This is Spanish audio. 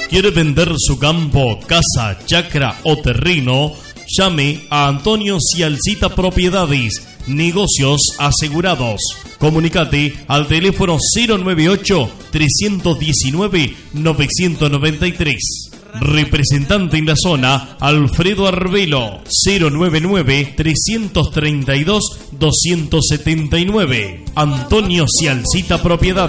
¿Quiere vender su campo, casa, chacra o terreno? Llame a Antonio Cialcita Propiedades, negocios asegurados. Comunicate al teléfono 098-319-993. Representante en la zona, Alfredo Arbelo, 099-332-279. Antonio Cialcita Propiedades.